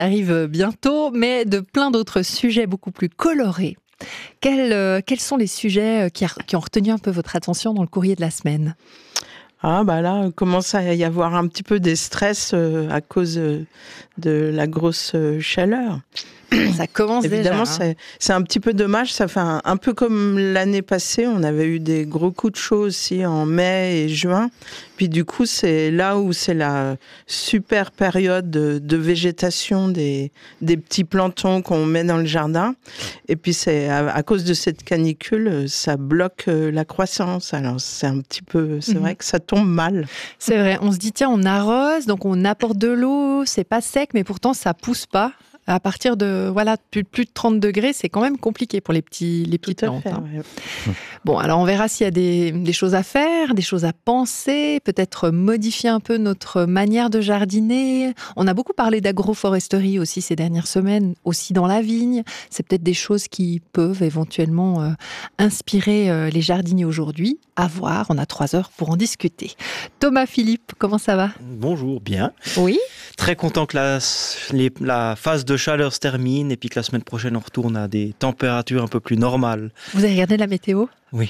arrive bientôt, mais de plein d'autres sujets beaucoup plus colorés. Quels sont les sujets qui ont retenu un peu votre attention dans le courrier de la semaine ? Ah bah là, il commence à y avoir un petit peu des stress à cause de la grosse chaleur. Ça commence Évidemment, déjà. c'est un petit peu dommage. Ça fait un peu comme l'année passée. On avait eu des gros coups de chaud aussi en mai et juin. Puis du coup, c'est là où c'est la super période de végétation des petits plantons qu'on met dans le jardin. Et puis c'est à cause de cette canicule, ça bloque la croissance. Alors c'est un petit peu, c'est vrai que ça tombe mal. C'est vrai. On se dit tiens, on arrose, donc on apporte de l'eau, c'est pas sec, mais pourtant ça pousse pas. À partir de plus de 30 degrés, c'est quand même compliqué pour les petites plantes. Ouais. Bon, alors on verra s'il y a des choses à faire, des choses à penser, peut-être modifier un peu notre manière de jardiner. On a beaucoup parlé d'agroforesterie aussi ces dernières semaines, aussi dans la vigne. C'est peut-être des choses qui peuvent éventuellement inspirer les jardiniers aujourd'hui. À voir, on a 3 heures pour en discuter. Thomas Philippe, comment ça va ? Bonjour, bien. Oui. Très content que la phase de chaleur se termine et puis que la semaine prochaine on retourne à des températures un peu plus normales. Vous avez regardé la météo ? Oui.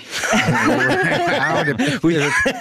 Oui.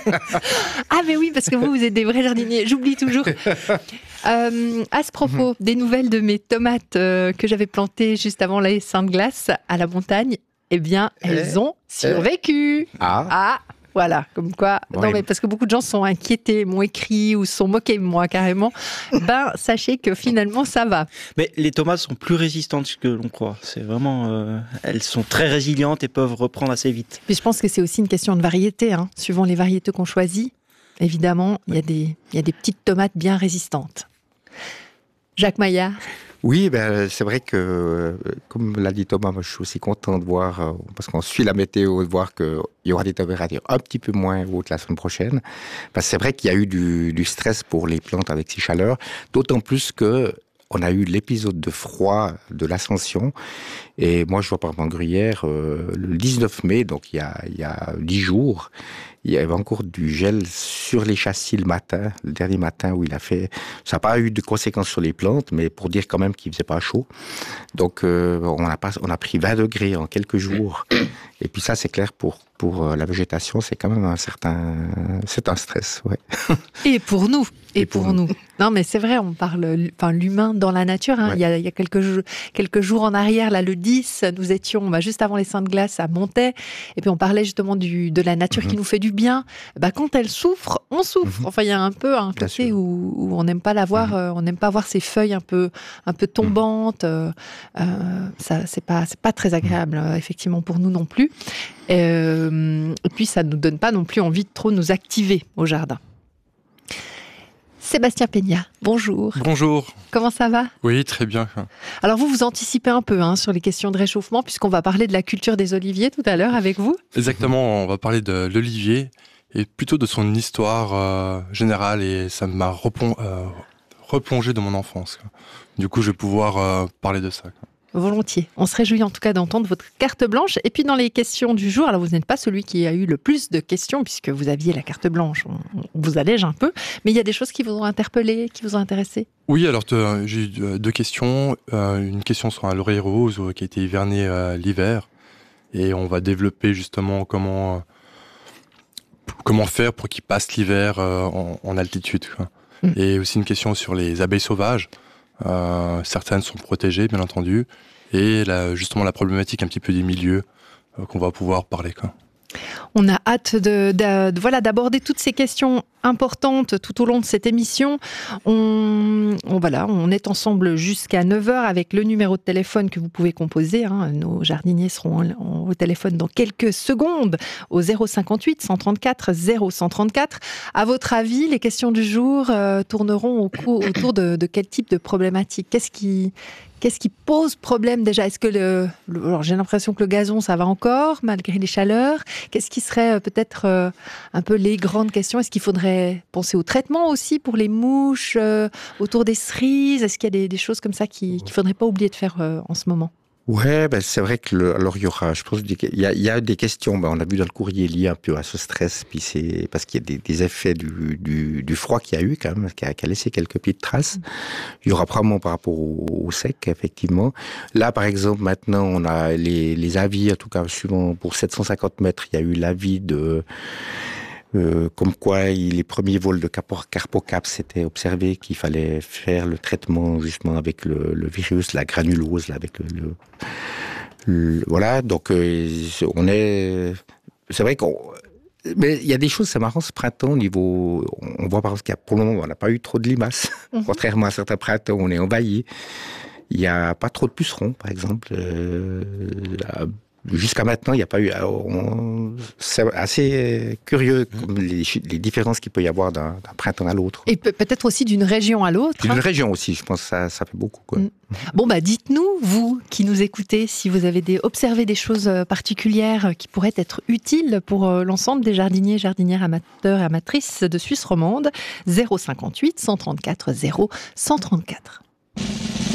Ah mais oui, parce que vous êtes des vrais jardiniers, j'oublie toujours. À ce propos, des nouvelles de mes tomates que j'avais plantées juste avant les Saintes-Glaces à la montagne, eh bien, elles ont survécu. Voilà, comme quoi. Oui. Non, mais parce que beaucoup de gens sont inquiétés, m'ont écrit ou se sont moqués de moi carrément. Sachez que finalement, ça va. Mais les tomates sont plus résistantes que l'on croit. C'est vraiment, elles sont très résilientes et peuvent reprendre assez vite. Puis je pense que c'est aussi une question de variété, hein. Suivant les variétés qu'on choisit, évidemment, il y a des petites tomates bien résistantes. Jacques Maillard. Oui, c'est vrai que, comme l'a dit Thomas, moi je suis aussi content de voir, parce qu'on suit la météo, de voir qu'il y aura des températures un petit peu moins hautes la semaine prochaine. Parce que c'est vrai qu'il y a eu du stress pour les plantes avec ces chaleurs, d'autant plus que on a eu l'épisode de froid de l'Ascension. Et moi, je vois par exemple en Gruyère, le 19 mai, donc il y a 10 jours, il y avait encore du gel sur les châssis le dernier matin où il a fait. Ça n'a pas eu de conséquences sur les plantes, mais pour dire quand même qu'il faisait pas chaud. Donc, on a pris 20 degrés en quelques jours. Et puis ça, c'est clair, pour la végétation, c'est quand même c'est un stress, ouais. Et pour nous. Non, mais c'est vrai, on parle, l'humain dans la nature, hein. Ouais. Il y a quelques jours en arrière, là, le 10, nous étions, juste avant les Saintes-Glaces à Montaix, et puis on parlait justement de la nature qui nous fait du bien. Quand elle souffre, on souffre. Enfin, il y a un peu un côté où on n'aime pas la voir, on n'aime pas voir ses feuilles un peu tombantes. Ça, c'est pas très agréable, effectivement, pour nous non plus. Et puis, ça nous donne pas non plus envie de trop nous activer au jardin. Sébastien Peña, bonjour. Bonjour. Comment ça va ? Oui, très bien. Alors vous anticipez un peu sur les questions de réchauffement, puisqu'on va parler de la culture des oliviers tout à l'heure avec vous. Exactement, on va parler de l'olivier et plutôt de son histoire générale, et ça m'a replongé dans mon enfance. Du coup, je vais pouvoir parler de ça. Volontiers. On se réjouit en tout cas d'entendre votre carte blanche. Et puis dans les questions du jour, alors vous n'êtes pas celui qui a eu le plus de questions puisque vous aviez la carte blanche, on vous allège un peu, mais il y a des choses qui vous ont interpellé, qui vous ont intéressé ? Oui, alors j'ai eu 2 questions. Une question sur un laurier rose qui a été hiverné l'hiver, et on va développer justement comment faire pour qu'il passe l'hiver en altitude. Et aussi une question sur les abeilles sauvages. Certaines sont protégées, bien entendu, et justement la problématique un petit peu des milieux qu'on va pouvoir parler. On a hâte d'aborder toutes ces questions importantes tout au long de cette émission. On est ensemble jusqu'à 9h avec le numéro de téléphone que vous pouvez composer. Nos jardiniers seront au téléphone dans quelques secondes au 058 134 0134. À votre avis, les questions du jour tourneront autour de quel type de problématique ? Qu'est-ce qui pose problème déjà ? Est-ce que alors j'ai l'impression que le gazon, ça va encore, malgré les chaleurs. Qu'est-ce qui serait peut-être un peu les grandes questions ? Est-ce qu'il faudrait penser au traitement aussi pour les mouches, autour des cerises ? Est-ce qu'il y a des choses comme ça qu'il ne faudrait pas oublier de faire en ce moment ? Ouais, ben c'est vrai que alors il y aura, je pense, il y a des questions. Ben, on a vu dans le courrier lié un peu à ce stress, puis c'est parce qu'il y a des effets du froid qu'il y a eu quand même, qui a laissé quelques petites traces. Il y aura probablement par rapport au sec, effectivement. Là, par exemple, maintenant, on a les avis, en tout cas, suivant pour 750 mètres, il y a eu l'avis de comme quoi les premiers vols de Carpocap s'étaient observés qu'il fallait faire le traitement justement avec le virus, la granulose, là, avec voilà. Donc on est, c'est vrai qu'on, mais il y a des choses, c'est marrant ce printemps au niveau, on voit par exemple qu'il y a pour le moment on n'a pas eu trop de limaces, contrairement à certains printemps où on est envahi. Il n'y a pas trop de pucerons, par exemple. Jusqu'à maintenant, il n'y a pas eu. C'est assez curieux comme les différences qu'il peut y avoir d'un printemps à l'autre. Et peut-être aussi d'une région à l'autre. D'une région aussi, je pense que ça fait beaucoup. Quoi. Bon, dites-nous, vous qui nous écoutez, si vous avez observé des choses particulières qui pourraient être utiles pour l'ensemble des jardiniers, jardinières, amateurs et amatrices de Suisse romande. 058 134 0 134.